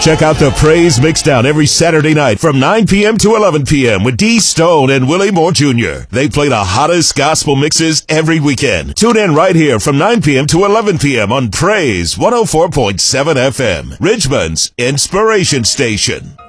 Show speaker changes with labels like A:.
A: Check out the Praise Mixdown every Saturday night from 9 p.m. to 11 p.m. with D. Stone and Willie Moore Jr. They play the hottest gospel mixes every weekend. Tune in right here from 9 p.m. to 11 p.m. on Praise 104.7 FM, Richmond's Inspiration Station.